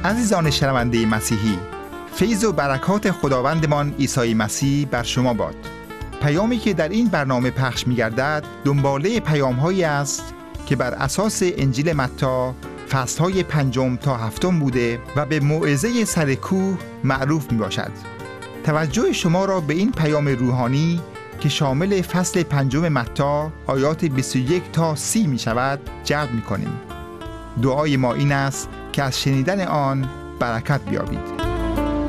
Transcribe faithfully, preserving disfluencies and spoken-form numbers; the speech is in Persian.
عزیزان شنونده مسیحی، فیض و برکات خداوندمان عیسی مسیح بر شما باد. پیامی که در این برنامه پخش می‌گردد دنباله پیام‌هایی است که بر اساس انجیل متی فصل‌های پنجم تا هفتم بوده و به موعظه سر کوه معروف می‌باشد. توجه شما را به این پیام روحانی که شامل فصل پنجم متی آیات بیست و یک تا سی می‌شود جلب می‌کنیم. دعای ما این است که از شنیدن آن برکت بیابید.